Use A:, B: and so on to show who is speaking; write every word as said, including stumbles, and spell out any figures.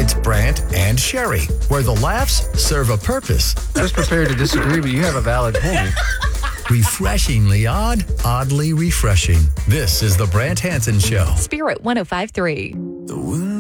A: It's Brant and Sherry, where the laughs serve a purpose.
B: I was prepared to disagree, but you have a valid point.
A: Refreshingly odd, oddly refreshing. This is the Brant Hansen Show.
C: Spirit one oh five point three.
D: The wind